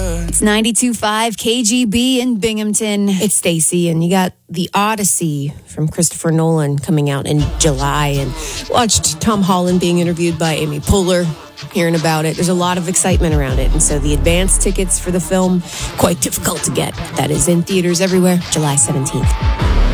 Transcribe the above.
It's 92.5 KGB in Binghamton. It's Stacy, and you got The Odyssey from Christopher Nolan coming out in July, and watched Tom Holland being interviewed by Amy Poehler, hearing about it. There's a lot of excitement around it, and so the advance tickets for the film, quite difficult to get. That is in theaters everywhere, July 17th.